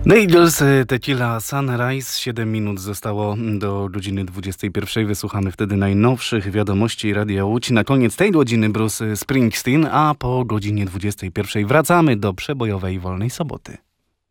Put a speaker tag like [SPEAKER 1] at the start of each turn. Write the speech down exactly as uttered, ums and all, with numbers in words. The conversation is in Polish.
[SPEAKER 1] The Eagles, Tequila Sunrise. siedem minut zostało do godziny dwudziestej pierwszej. Wysłuchamy wtedy najnowszych wiadomości Radia Łódź. Na koniec tej godziny Bruce Springsteen, a po godzinie dwudziestej pierwszej wracamy do przebojowej Wolnej Soboty.